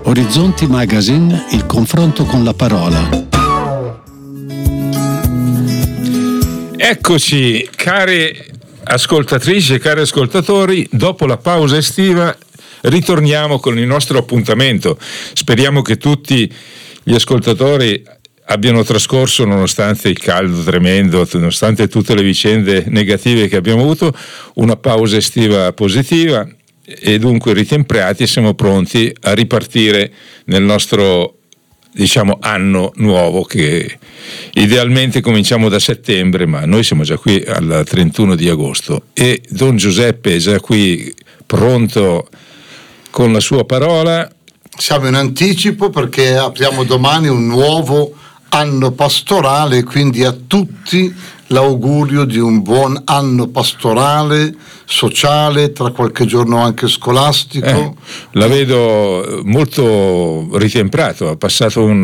Orizzonti Magazine, il confronto con la parola. Eccoci, care ascoltatrici e cari ascoltatori, dopo la pausa estiva ritorniamo con il nostro appuntamento. Speriamo che tutti gli ascoltatori abbiano trascorso, nonostante il caldo tremendo, nonostante tutte le vicende negative che abbiamo avuto, una pausa estiva positiva e dunque ritemprati e siamo pronti a ripartire nel nostro, anno nuovo, che idealmente cominciamo da settembre, ma noi siamo già qui al 31 di agosto e Don Giuseppe è già qui pronto con la sua parola. Siamo in anticipo perché apriamo domani un nuovo anno pastorale, quindi a tutti l'augurio di un buon anno pastorale, sociale, tra qualche giorno anche scolastico. La vedo molto ritemprato, ha passato con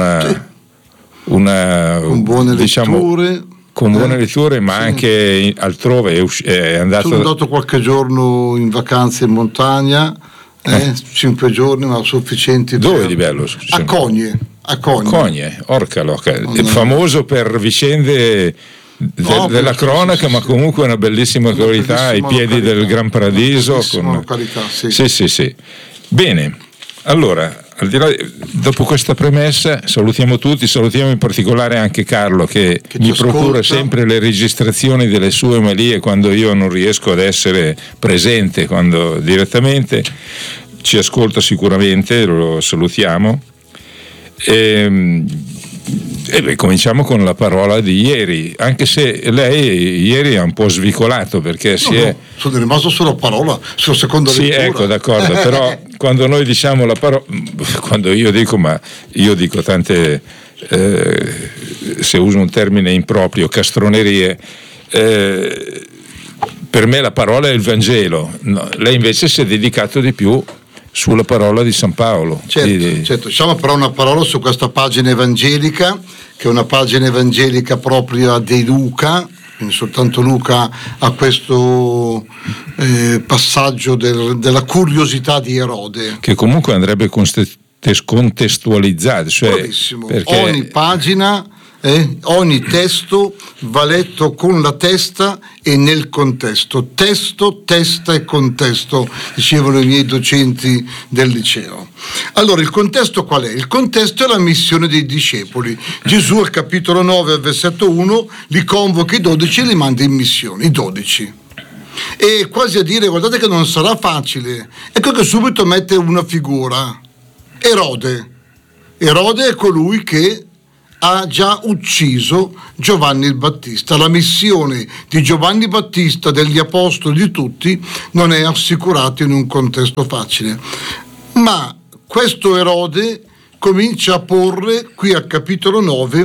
buone letture. Con buone letture, ma sì, anche altrove è andato. Sono andato qualche giorno in vacanza in montagna, 5 giorni, ma sufficienti. Dove di bello? A Cogne. Orca loca, è famoso per vicende della cronaca, ma comunque una bellissima località ai piedi del Gran Paradiso. Località, sì. Sì. Bene, allora, al di là, dopo questa premessa, salutiamo tutti, salutiamo in particolare anche Carlo che mi procura sempre le registrazioni delle sue omelie quando io non riesco ad essere presente, quando direttamente ci ascolta sicuramente, lo salutiamo. Cominciamo con la parola di ieri, anche se lei ieri ha un po' svicolato perché sono rimasto sulla parola, sulla seconda lettura. Sì, ecco, d'accordo, però quando noi diciamo la parola, quando io dico tante, se uso un termine improprio, castronerie, per me la parola è il Vangelo, no, lei invece si è dedicato di più sulla parola di San Paolo. Certo, diciamo però una parola su questa pagina evangelica, che è una pagina evangelica propria di Luca, quindi soltanto Luca ha questo passaggio della curiosità di Erode. Che comunque andrebbe contestualizzato, bravissimo, perché ogni pagina, ogni testo va letto con la testa e nel contesto. Testo, testa e contesto, dicevano i miei docenti del liceo. Allora, il contesto qual è? Il contesto è la missione dei discepoli. Gesù al capitolo 9, al versetto 1, li convoca i 12 e li manda in missione, i 12. E quasi a dire, guardate che non sarà facile. Ecco che subito mette una figura. Erode è colui che ha già ucciso Giovanni il Battista. La missione di Giovanni Battista, degli apostoli, di tutti, non è assicurata in un contesto facile. Ma questo Erode comincia a porre, qui al capitolo 9,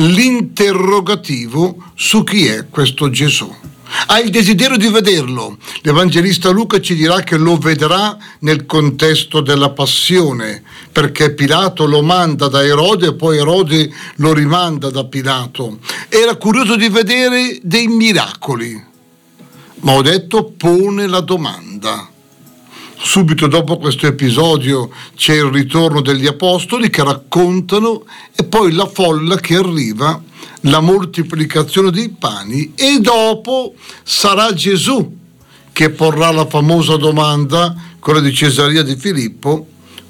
l'interrogativo su chi è questo Gesù. Ha il desiderio di vederlo. L'Evangelista Luca ci dirà che lo vedrà nel contesto della passione, perché Pilato lo manda da Erode e poi Erode lo rimanda da Pilato. Era curioso di vedere dei miracoli, ma ho detto pone la domanda. Subito dopo questo episodio c'è il ritorno degli apostoli che raccontano e poi la folla che arriva, la moltiplicazione dei pani, e dopo sarà Gesù che porrà la famosa domanda, quella di Cesarea di Filippo,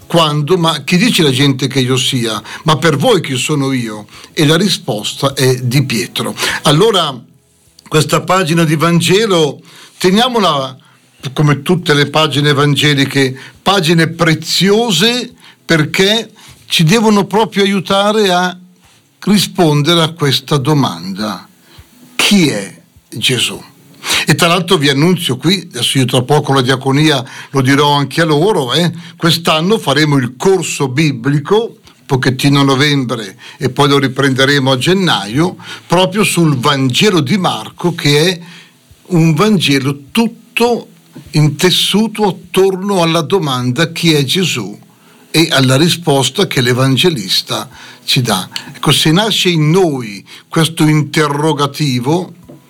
ma chi dice la gente che io sia? Ma per voi chi sono io? E la risposta è di Pietro. Allora questa pagina di Vangelo, teniamola come tutte le pagine evangeliche, pagine preziose, perché ci devono proprio aiutare a rispondere a questa domanda: chi è Gesù? E tra l'altro vi annunzio qui, adesso io tra poco la diaconia lo dirò anche a loro, quest'anno faremo il corso biblico, pochettino a novembre e poi lo riprenderemo a gennaio, proprio sul Vangelo di Marco, che è un Vangelo tutto intessuto attorno alla domanda chi è Gesù e alla risposta che l'Evangelista ci dà. Ecco, se nasce in noi questo interrogativo,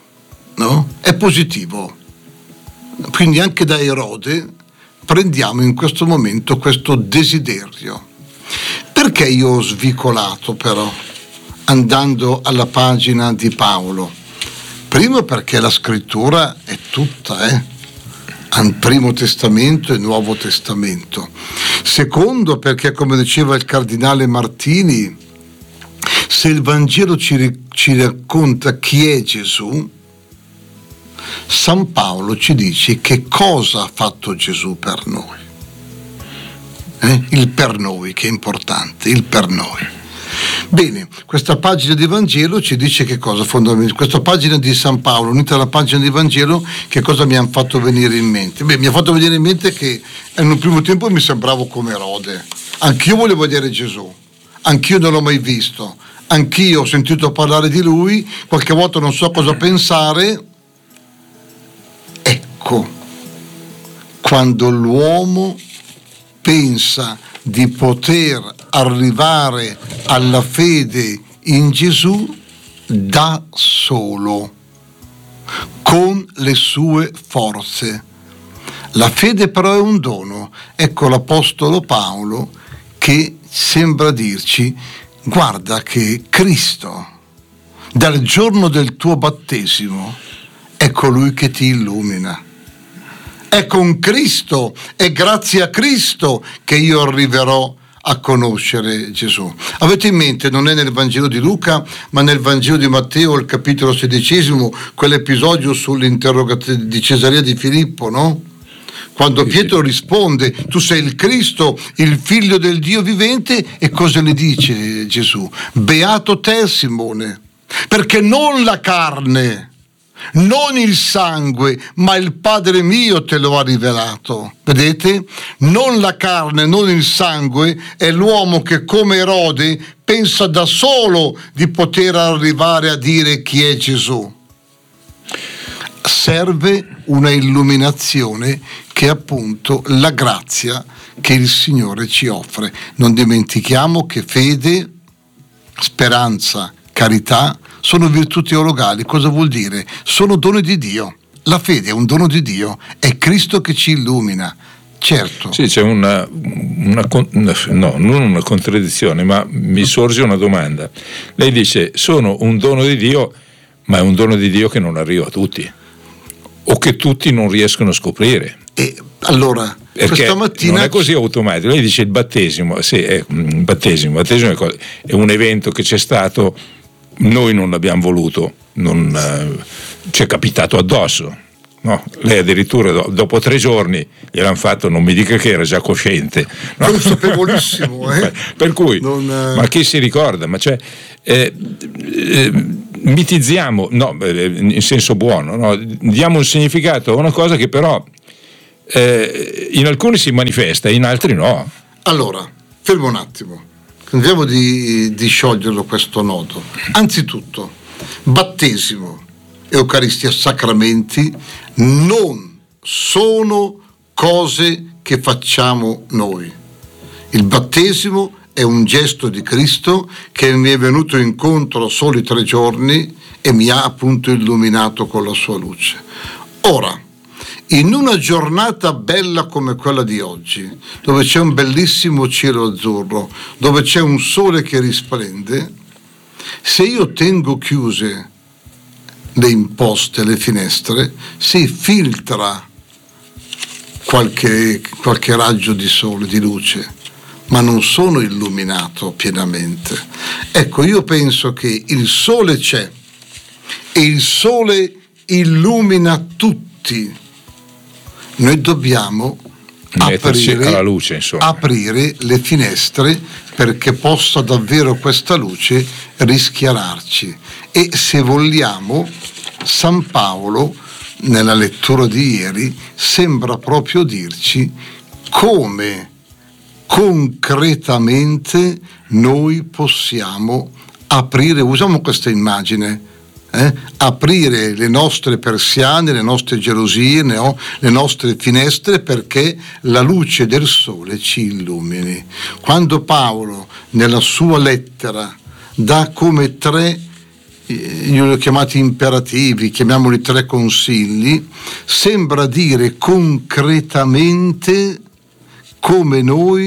no? È positivo. Quindi anche da Erode prendiamo in questo momento questo desiderio. Perché io ho svicolato però, andando alla pagina di Paolo? Primo perché la scrittura è tutta, al Primo Testamento e Nuovo Testamento. Secondo perché, come diceva il cardinale Martini, se il Vangelo ci racconta chi è Gesù, San Paolo ci dice che cosa ha fatto Gesù per noi. Il per noi, che è importante, il per noi. Bene, questa pagina di Vangelo ci dice che cosa fondamentalmente, questa pagina di San Paolo unita alla pagina di Vangelo, che cosa mi hanno fatto venire in mente? Mi ha fatto venire in mente che in un primo tempo mi sembravo come Erode, anch'io volevo vedere Gesù, anch'io non l'ho mai visto, anch'io ho sentito parlare di lui, qualche volta non so cosa pensare. Ecco, quando l'uomo pensa di poter arrivare alla fede in Gesù da solo, con le sue forze. La fede però è un dono. Ecco l'Apostolo Paolo che sembra dirci: guarda che Cristo, dal giorno del tuo battesimo, è colui che ti illumina. È con Cristo, è grazie a Cristo che io arriverò a conoscere Gesù. Avete in mente, non è nel Vangelo di Luca, ma nel Vangelo di Matteo, il capitolo 16, quell'episodio sull'interrogazione di Cesarea di Filippo, no? Quando Pietro risponde: tu sei il Cristo, il figlio del Dio vivente, e cosa le dice Gesù? Beato te, Simone, perché non la carne, non il sangue, ma il Padre mio te lo ha rivelato. Vedete? Non la carne, non il sangue, è l'uomo che, come Erode, pensa da solo di poter arrivare a dire chi è Gesù. Serve una illuminazione che è appunto la grazia che il Signore ci offre. Non dimentichiamo che fede, speranza, carità sono virtù teologali. Cosa vuol dire? Sono doni di Dio. La fede è un dono di Dio, è Cristo che ci illumina. Certo. Sì, c'è non una contraddizione, ma mi sorge una domanda. Lei dice: sono un dono di Dio, ma è un dono di Dio che non arriva a tutti, o che tutti non riescono a scoprire. E allora, perché questa mattina non è così automatico. Lei dice il battesimo, sì, il battesimo è un evento che c'è stato, noi non l'abbiamo voluto, ci è capitato addosso. No, lei addirittura dopo 3 giorni gliel'hanno fatto, non mi dica che era già cosciente. No? Consapevolissimo, Per cui, ma chi si ricorda? Ma cioè, mitizziamo, no, in senso buono, no? Diamo un significato a una cosa che però in alcuni si manifesta, in altri no. Allora, fermo un attimo, andiamo di scioglierlo questo nodo. Anzitutto, battesimo, Eucaristia, sacramenti non sono cose che facciamo noi. Il battesimo è un gesto di Cristo che mi è venuto incontro soli 3 giorni e mi ha appunto illuminato con la sua luce. Ora, in una giornata bella come quella di oggi, dove c'è un bellissimo cielo azzurro, dove c'è un sole che risplende, se io tengo chiuse le imposte, le finestre, si filtra qualche raggio di sole, di luce, ma non sono illuminato pienamente. Ecco, io penso che il sole c'è e il sole illumina tutti. Noi dobbiamo alla luce, aprire le finestre perché possa davvero questa luce rischiararci. E se vogliamo, San Paolo nella lettura di ieri sembra proprio dirci come concretamente noi possiamo aprire, usiamo questa immagine, aprire le nostre persiane, le nostre gelosie, le nostre finestre, perché la luce del sole ci illumini. Quando Paolo nella sua lettera dà come 3, io li ho chiamati imperativi, chiamiamoli 3 consigli, sembra dire concretamente come noi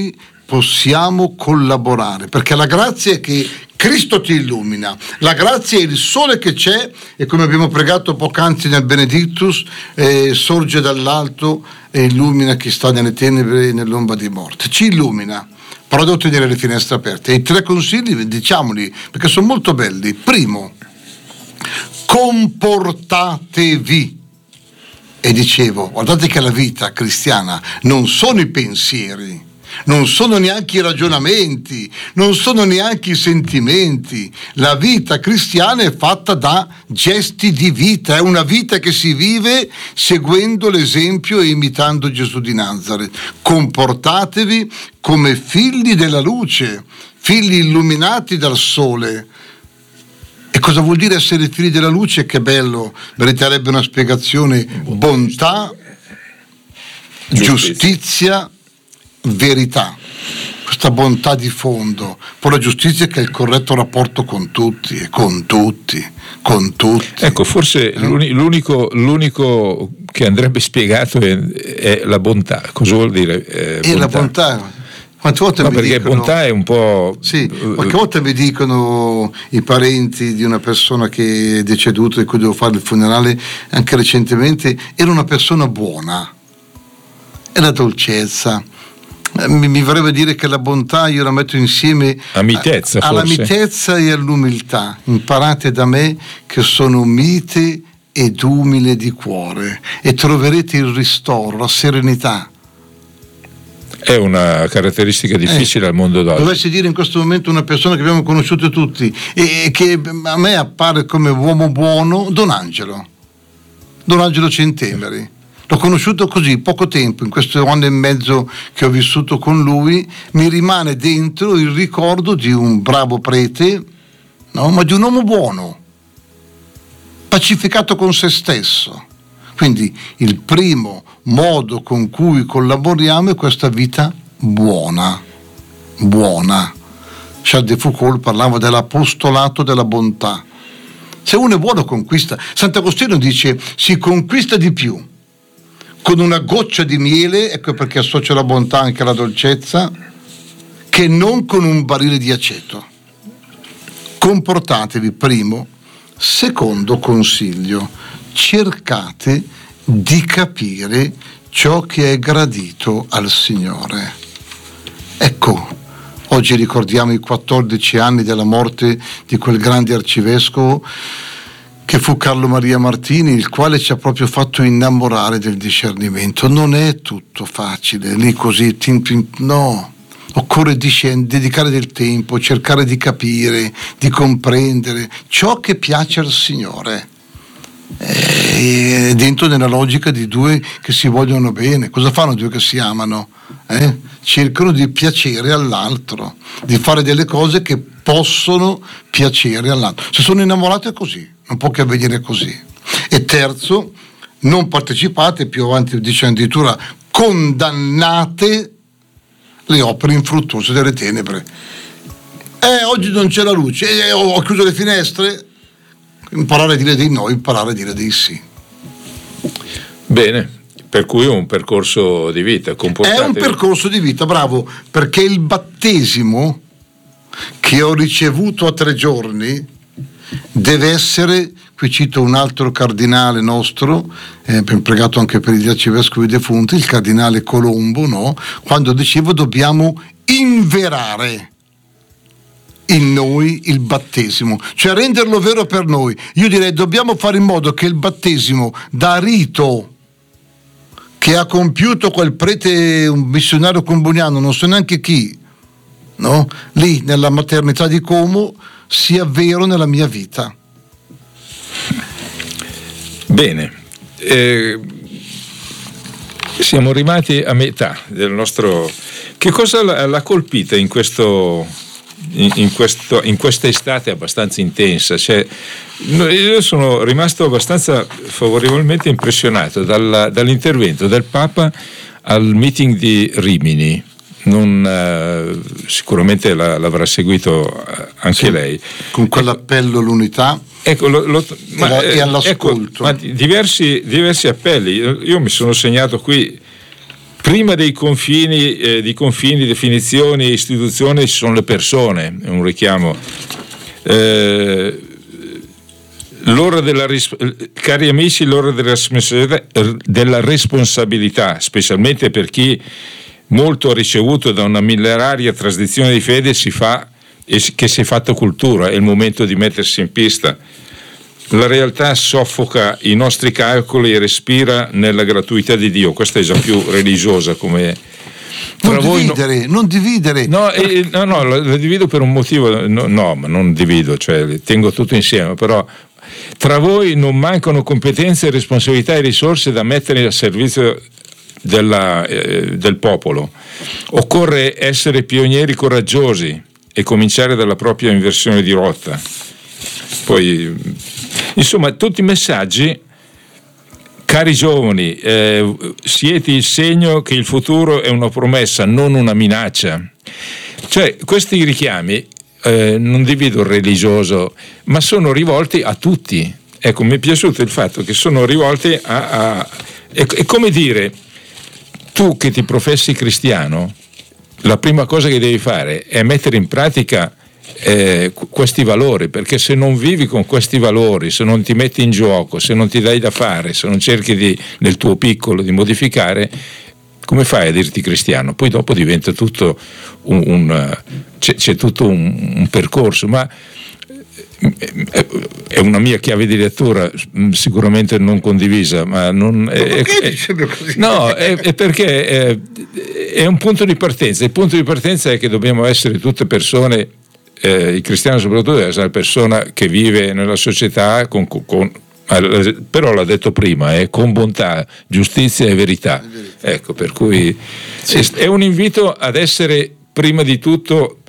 possiamo collaborare, perché la grazia è che Cristo ti illumina, la grazia è il sole che c'è e, come abbiamo pregato poc'anzi nel Benedictus, sorge dall'alto e illumina chi sta nelle tenebre e nell'ombra di morte, ci illumina, però devo tenere le finestre aperte. I 3 consigli diciamoli perché sono molto belli. Primo, comportatevi. E dicevo, guardate che la vita cristiana non sono i pensieri, non sono neanche i ragionamenti, non sono neanche i sentimenti. La vita cristiana è fatta da gesti di vita, è una vita che si vive seguendo l'esempio e imitando Gesù di Nazaret. Comportatevi come figli della luce, figli illuminati dal sole. E cosa vuol dire essere figli della luce? Che bello, meriterebbe una spiegazione. Bontà, giustizia, verità. Questa bontà di fondo. Poi la giustizia che è il corretto rapporto con tutti, con tutti. Ecco, forse l'unico che andrebbe spiegato è la bontà. Cosa vuol dire bontà? La bontà. Quante volte no, mi perché dicono, bontà è un po'. Sì, qualche volta mi dicono i parenti di una persona che è deceduta e cui devo fare il funerale, anche recentemente, era una persona buona, e la dolcezza. Mi vorrebbe dire che la bontà io la metto insieme alla mitezza e all'umiltà. Imparate da me che sono mite ed umile di cuore e troverete il ristoro, la serenità. È una caratteristica difficile al mondo d'oggi. Dovessi dire in questo momento una persona che abbiamo conosciuto tutti e che a me appare come uomo buono, Don Angelo Centemeri. L'ho conosciuto così, poco tempo, in questo anno e mezzo che ho vissuto con lui, mi rimane dentro il ricordo di un bravo prete, no? Ma di un uomo buono, pacificato con se stesso. Quindi il primo modo con cui collaboriamo è questa vita buona. Charles de Foucault parlava dell'apostolato della bontà. Se uno è buono conquista. Sant'Agostino dice si conquista di più con una goccia di miele, ecco perché associo la bontà anche alla dolcezza, che non con un barile di aceto. Comportatevi, primo. Secondo consiglio, cercate di capire ciò che è gradito al Signore. Ecco, oggi ricordiamo i 14 anni della morte di quel grande arcivescovo che fu Carlo Maria Martini, il quale ci ha proprio fatto innamorare del discernimento. Non è tutto facile, lì così, no. Occorre dedicare del tempo, cercare di capire, di comprendere ciò che piace al Signore. Dentro nella logica di due che si vogliono bene. Cosa fanno due che si amano? Cercano di piacere all'altro, di fare delle cose che possono piacere all'altro. Se sono innamorato è così, non può che avvenire così. E terzo, non partecipate, più avanti dice addirittura condannate le opere infruttuose delle tenebre. Oggi non c'è la luce, ho chiuso le finestre. Imparare a dire dei no, imparare a dire dei sì. Bene, per cui è un percorso di vita. È un percorso di vita, bravo, perché il battesimo che ho ricevuto a 3 giorni deve essere, qui cito un altro cardinale nostro, ben pregato anche per gli arcivescovi defunti, il cardinale Colombo, no? Quando dicevo dobbiamo inverare in noi il battesimo, cioè renderlo vero per noi. Io direi dobbiamo fare in modo che il battesimo da rito che ha compiuto quel prete, un missionario comboniano, non so neanche chi, no? Lì nella maternità di Como, sia vero nella mia vita. Bene, siamo arrivati a metà del nostro. Che cosa l'ha colpita in questa estate abbastanza intensa? Cioè, io sono rimasto abbastanza favorevolmente impressionato dall'intervento del Papa al meeting di Rimini. Sicuramente l'avrà seguito anche sì, lei. Con quell'appello all'unità, ecco, e all'ascolto. Ecco, diversi appelli. Io mi sono segnato qui prima dei confini, definizioni, istituzioni ci sono le persone, è un richiamo. Cari amici, l'ora della responsabilità, specialmente per chi molto ha ricevuto da una millenaria tradizione di fede, che si è fatto cultura, è il momento di mettersi in pista. La realtà soffoca i nostri calcoli e respira nella gratuità di Dio. Questa è già più religiosa come... Non dividere. No, la divido per un motivo. No, ma non divido, cioè tengo tutto insieme, però tra voi non mancano competenze, responsabilità e risorse da mettere al servizio del popolo. Occorre essere pionieri coraggiosi e cominciare dalla propria inversione di rotta. Poi, insomma, tutti i messaggi. Cari giovani, siete il segno che il futuro è una promessa, non una minaccia. Cioè, questi richiami non divido il religioso, ma sono rivolti a tutti. Ecco, mi è piaciuto il fatto che sono rivolti è come dire, tu che ti professi cristiano, la prima cosa che devi fare è mettere in pratica questi valori, perché se non vivi con questi valori, se non ti metti in gioco, se non ti dai da fare, se non cerchi nel tuo piccolo di modificare, come fai a dirti cristiano? Poi dopo diventa tutto c'è tutto un percorso, ma è una mia chiave di lettura sicuramente non condivisa, ma non è perché è un punto di partenza. Il punto di partenza è che dobbiamo essere tutte persone, il cristiano soprattutto deve essere una persona che vive nella società però l'ha detto prima, con bontà, giustizia e verità. Ecco, per cui è un invito ad essere prima di tutto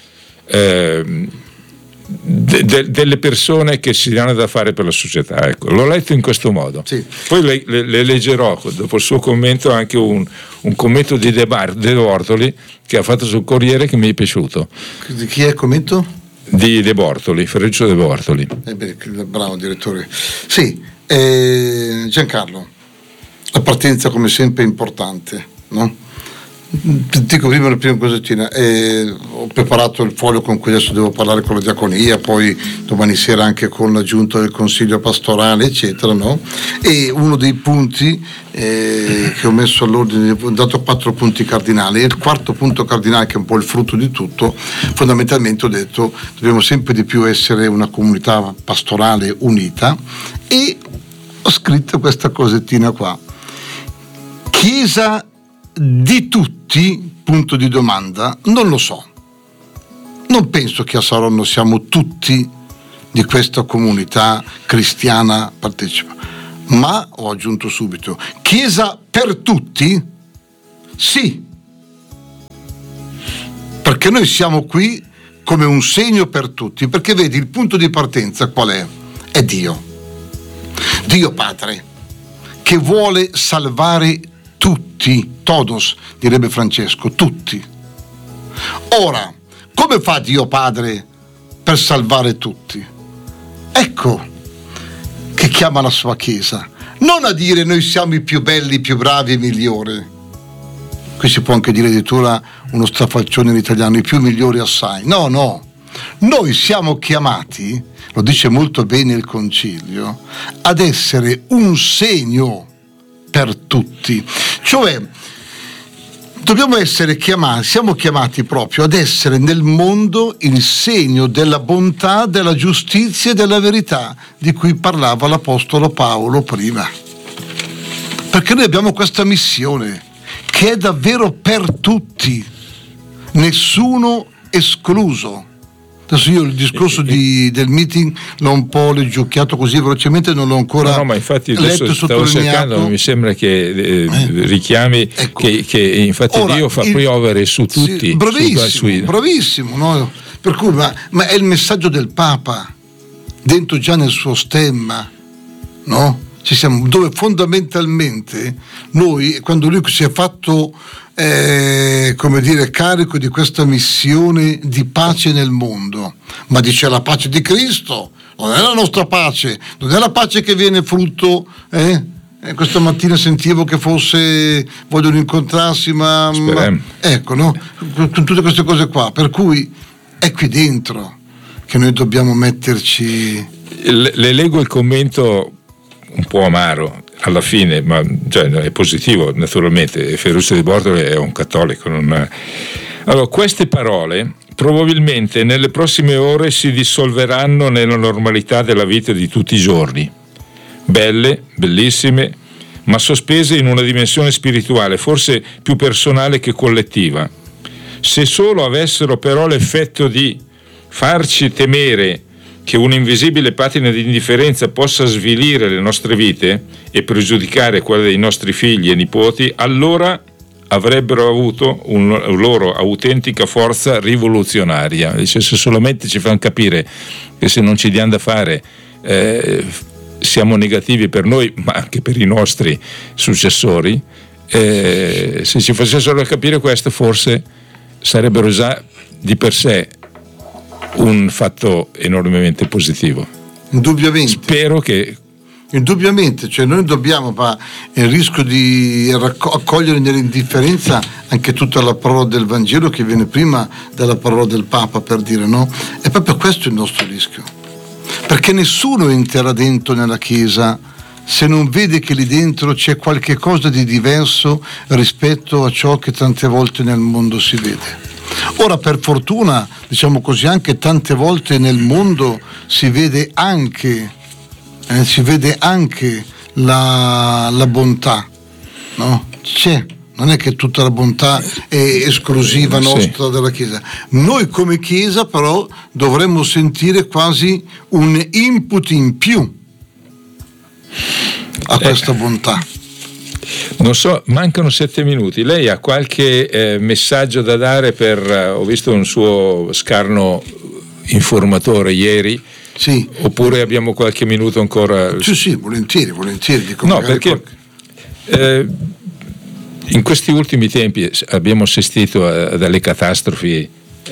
delle persone che si danno da fare per la società. Ecco, l'ho letto in questo modo. Sì. Poi le leggerò dopo il suo commento anche un commento di De Bortoli che ha fatto sul Corriere che mi è piaciuto. Di chi è il commento? Di De Bortoli, Ferruccio De Bortoli. Bravo direttore. Sì, Giancarlo, la partenza come sempre è importante, no? Dico prima la prima cosettina, ho preparato il foglio con cui adesso devo parlare con la diaconia, poi domani sera anche con la giunta del consiglio pastorale eccetera, no? E uno dei punti che ho messo all'ordine, ho dato 4 punti cardinali, e il quarto punto cardinale, che è un po' il frutto di tutto, fondamentalmente ho detto dobbiamo sempre di più essere una comunità pastorale unita, e ho scritto questa cosettina qua: Chiesa di tutti, punto di domanda, non lo so. Non penso che a Saronno siamo tutti di questa comunità cristiana partecipa, ma ho aggiunto subito, Chiesa per tutti? Sì, perché noi siamo qui come un segno per tutti, perché vedi, il punto di partenza qual è? È Dio Padre, che vuole salvare tutti, todos, direbbe Francesco, tutti. Ora, come fa Dio Padre per salvare tutti? Ecco che chiama la sua Chiesa, non a dire noi siamo i più belli, i più bravi e i migliori. Qui si può anche dire addirittura uno strafalcione in italiano, i più migliori assai. No, noi siamo chiamati, lo dice molto bene il Concilio, ad essere un segno per tutti, cioè dobbiamo essere chiamati, siamo chiamati proprio ad essere nel mondo il segno della bontà, della giustizia e della verità di cui parlava l'Apostolo Paolo prima, perché noi abbiamo questa missione che è davvero per tutti, nessuno escluso. Adesso io il discorso del meeting l'ho un po' leggiucchiato così velocemente, non l'ho ancora letto. No, ma infatti adesso stavo cercando, mi sembra che richiami, ecco, che infatti ora, Dio fa piovere su tutti. Sì, bravissimo, no? Per cui, ma è il messaggio del Papa dentro già nel suo stemma, no? Ci siamo, dove fondamentalmente noi, quando lui si è fatto carico di questa missione di pace nel mondo, ma dice la pace di Cristo, non è la nostra pace, non è la pace che viene frutto Questa mattina sentivo che forse vogliono incontrarsi, ma ecco, no? Con tutte queste cose qua, per cui è qui dentro che noi dobbiamo metterci. Le leggo il commento un po' amaro alla fine, ma cioè, è positivo naturalmente. Ferruccio Di Bortoli è un cattolico. Allora, queste parole probabilmente nelle prossime ore si dissolveranno nella normalità della vita di tutti i giorni, belle, bellissime, ma sospese in una dimensione spirituale, forse più personale che collettiva. Se solo avessero però l'effetto di farci temere che un'invisibile patina di indifferenza possa svilire le nostre vite e pregiudicare quelle dei nostri figli e nipoti, allora avrebbero avuto una loro autentica forza rivoluzionaria. Dice, se solamente ci fanno capire che se non ci diamo da fare siamo negativi per noi, ma anche per i nostri successori, se ci facessero capire questo, forse sarebbero già di per sé un fatto enormemente positivo. Indubbiamente. Spero che. Indubbiamente, cioè noi dobbiamo, ma il rischio di accogliere nell'indifferenza anche tutta la parola del Vangelo che viene prima della parola del Papa, per dire, no? È proprio questo il nostro rischio, perché nessuno entrerà dentro nella Chiesa se non vede che lì dentro c'è qualche cosa di diverso rispetto a ciò che tante volte nel mondo si vede. Ora, per fortuna, diciamo così, anche tante volte nel mondo si vede anche la bontà, no? C'è, non è che tutta la bontà è esclusiva nostra, sì, della Chiesa. Noi come Chiesa però dovremmo sentire quasi un input in più a questa bontà. Non so, mancano 7 minuti. Lei ha qualche messaggio da dare ho visto un suo scarno informatore ieri. Sì. Oppure abbiamo qualche minuto ancora? Sì, volentieri. No, perché in questi ultimi tempi abbiamo assistito a delle catastrofi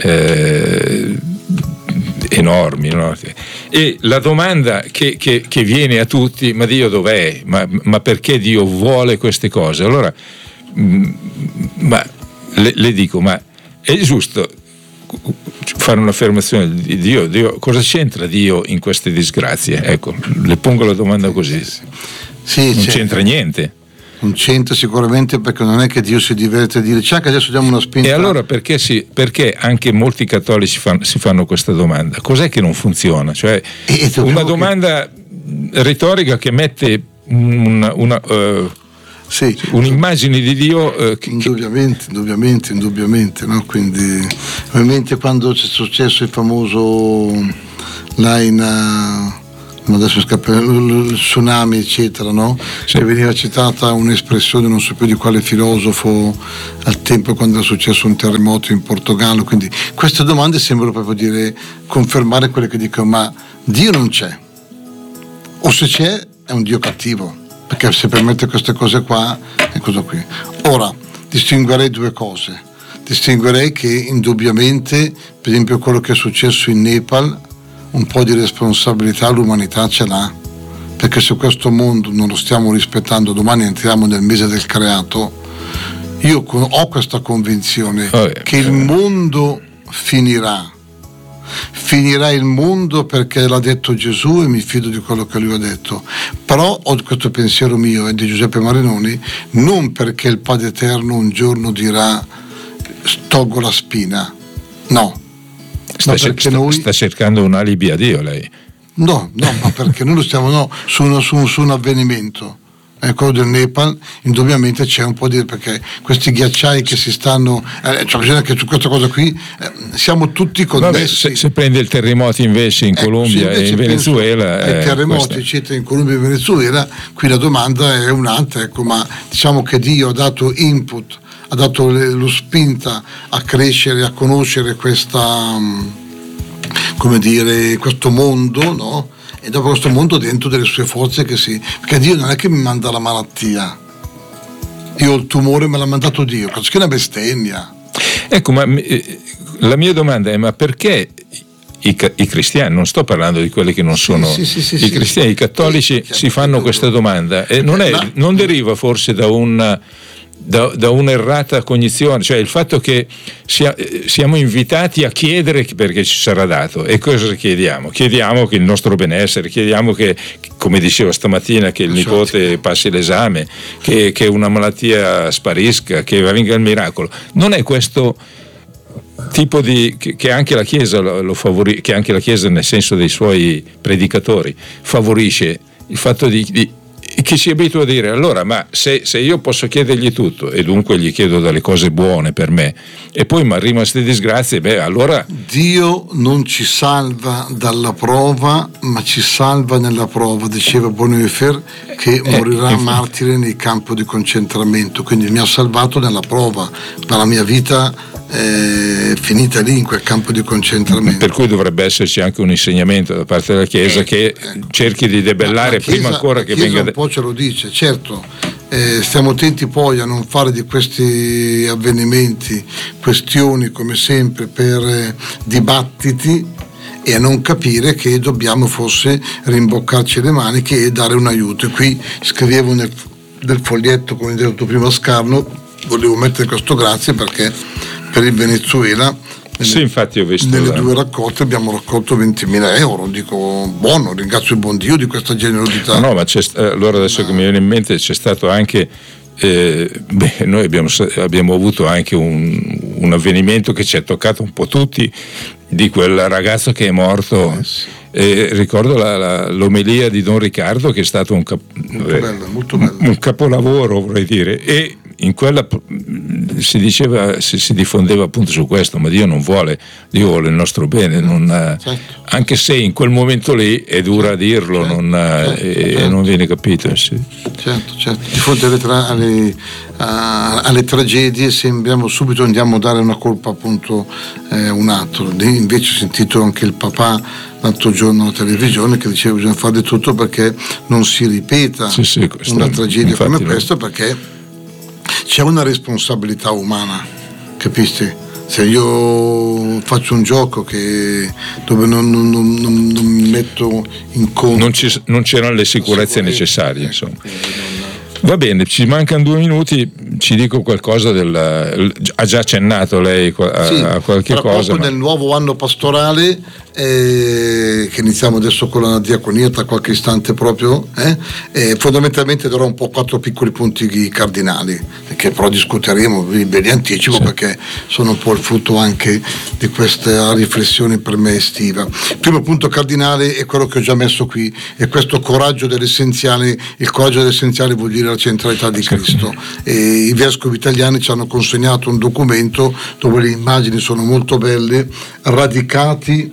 enormi, no? E la domanda che viene a tutti: ma Dio dov'è? Ma perché Dio vuole queste cose? Allora, ma le dico, ma è giusto fare un'affermazione di Dio? Cosa c'entra Dio in queste disgrazie? Ecco, le pongo la domanda così. Sì, non c'entra niente. Non c'entra sicuramente, perché non è che Dio si diverte a dire ciao che adesso diamo una spinta. E allora perché anche molti cattolici si fanno questa domanda? Cos'è che non funziona? Cioè, una domanda retorica che mette un'immagine di Dio indubbiamente, no? Quindi ovviamente quando c'è successo il famoso adesso scappa il tsunami eccetera, no? Sì. Che veniva citata un'espressione, non so più di quale filosofo, al tempo quando era successo un terremoto in Portogallo. Quindi queste domande sembrano proprio confermare quelle che dicono: ma Dio non c'è, o se c'è è un Dio cattivo, perché se permette queste cose qua è cosa qui. Ora distinguerei due cose. Distinguerei che indubbiamente, per esempio, quello che è successo in Nepal, un po' di responsabilità l'umanità ce l'ha, perché se questo mondo non lo stiamo rispettando, domani entriamo nel mese del creato. Io ho questa convinzione che il mondo finirà il mondo, perché l'ha detto Gesù e mi fido di quello che lui ha detto. Però ho questo pensiero mio e di Giuseppe Marinoni, non perché il Padre Eterno un giorno dirà tolgo la spina, no. Sta cercando un alibi a Dio lei? No, ma perché noi lo stiamo su un avvenimento. Quello del Nepal, indubbiamente c'è un po' perché questi ghiacciai che si stanno, cioè bisogna che su questa cosa qui siamo tutti connessi. Se prende il terremoto invece in Colombia e in Venezuela, i terremoti eccetera in Colombia e Venezuela, qui la domanda è un'altra, ma diciamo che Dio ha dato input, ha dato lo spinta a crescere, a conoscere questa, questo mondo, no? E dopo questo mondo dentro delle sue forze perché Dio non è che mi manda la malattia, io ho il tumore, me l'ha mandato Dio, che è una bestemmia. Ecco, ma la mia domanda è: ma perché i cristiani, non sto parlando di quelli che non sono i cristiani, i cattolici si fanno questa domanda e non deriva forse da un'errata cognizione, cioè il fatto che siamo invitati a chiedere perché ci sarà dato. E cosa chiediamo? Chiediamo che il nostro benessere, chiediamo che, come diceva stamattina, che il nipote passi l'esame, che una malattia sparisca, che avvenga il miracolo. Non è questo tipo che anche la Chiesa lo favorisce, che anche la Chiesa nel senso dei suoi predicatori favorisce il fatto di che si abitua a dire: allora, ma se io posso chiedergli tutto e dunque gli chiedo delle cose buone per me e poi mi arrivano queste disgrazie, allora Dio non ci salva dalla prova, ma ci salva nella prova, diceva Bonhoeffer, che morirà martire nel campo di concentramento. Quindi mi ha salvato nella prova, ma la mia vita è finita lì in quel campo di concentramento. Per cui dovrebbe esserci anche un insegnamento da parte della Chiesa che cerchi di debellare prima ancora che venga. Un po' ce lo dice, certo. Stiamo attenti poi a non fare di questi avvenimenti questioni, come sempre, per dibattiti, e a non capire che dobbiamo forse rimboccarci le maniche e dare un aiuto. E qui scrivevo nel foglietto, come detto prima Scarno, volevo mettere questo grazie perché per il Venezuela infatti ho visto nelle 2 raccolte abbiamo raccolto 20.000 euro. Dico buono, ringrazio il buon Dio di questa generosità. No, ma allora adesso che mi viene in mente, c'è stato anche noi abbiamo avuto anche un avvenimento che ci ha toccato un po' tutti, di quel ragazzo che è morto. Ricordo l'omelia di Don Riccardo, che è stato molto bello. Un capolavoro, vorrei dire, e in quella si diceva, si diffondeva appunto su questo: ma Dio non vuole, Dio vuole il nostro bene, certo. Anche se in quel momento lì è dura a dirlo, certo. Non viene capito. Certo. Di fronte alle tragedie subito andiamo a dare una colpa appunto un altro. Invece ho sentito anche il papà l'altro giorno alla televisione che diceva che bisogna fare di tutto perché non si ripeta una tragedia come questa, perché c'è una responsabilità umana, capisci? Se io faccio un gioco dove non mi metto in conto, non c'erano le sicurezze necessarie, insomma. Va bene, ci mancano 2 minuti, ci dico qualcosa ha già accennato lei a qualche cosa. Nel nuovo anno pastorale che iniziamo adesso con la diaconia tra qualche istante proprio, fondamentalmente darò un po' 4 piccoli punti cardinali, che però discuteremo, ve li anticipo, perché sono un po' il frutto anche di questa riflessione per me estiva. Il primo punto cardinale è quello che ho già messo qui, è questo coraggio dell'essenziale. Il coraggio dell'essenziale vuol dire la centralità di Cristo, e i vescovi italiani ci hanno consegnato un documento dove le immagini sono molto belle, radicati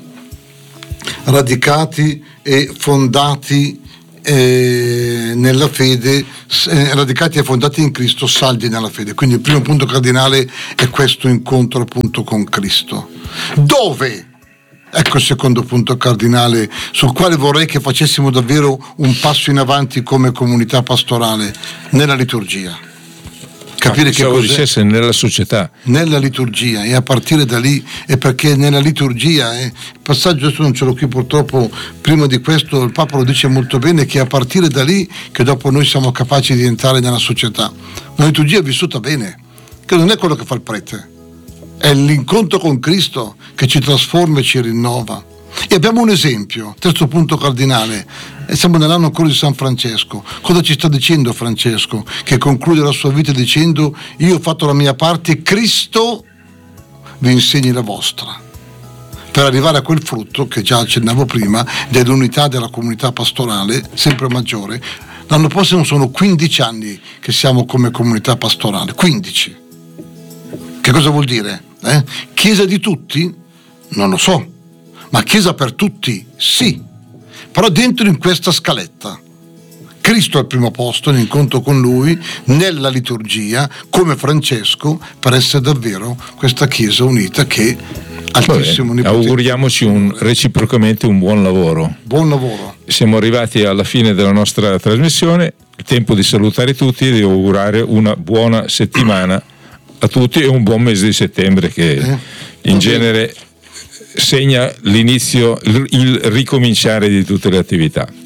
e fondati nella fede, radicati e fondati in Cristo, saldi nella fede. Quindi il primo punto cardinale è questo incontro appunto con Cristo. Dove? Ecco il secondo punto cardinale sul quale vorrei che facessimo davvero un passo in avanti come comunità pastorale: nella liturgia. Capire che cosa dicesse nella società, nella liturgia, e a partire da lì, e perché nella liturgia il passaggio, adesso non ce l'ho qui purtroppo, prima di questo il Papa lo dice molto bene, che è a partire da lì che dopo noi siamo capaci di entrare nella società. Una liturgia vissuta bene, che non è quello che fa il prete, è l'incontro con Cristo che ci trasforma e ci rinnova. E abbiamo un esempio, terzo punto cardinale, e siamo nell'anno ancora di San Francesco. Cosa ci sta dicendo Francesco? Che conclude la sua vita dicendo: io ho fatto la mia parte, Cristo vi insegni la vostra, per arrivare a quel frutto che già accennavo prima, dell'unità della comunità pastorale sempre maggiore. L'anno prossimo sono 15 anni che siamo come comunità pastorale, 15. Che cosa vuol dire? Chiesa di tutti? Non lo so, ma chiesa per tutti? Sì, però dentro in questa scaletta Cristo al primo posto, l'incontro con Lui, nella liturgia, come Francesco, per essere davvero questa chiesa unita che altissimo nipote. Auguriamoci reciprocamente un buon lavoro. Buon lavoro. Siamo arrivati alla fine della nostra trasmissione, il tempo di salutare tutti e di augurare una buona settimana a tutti e un buon mese di settembre, che in genere segna l'inizio, il ricominciare di tutte le attività.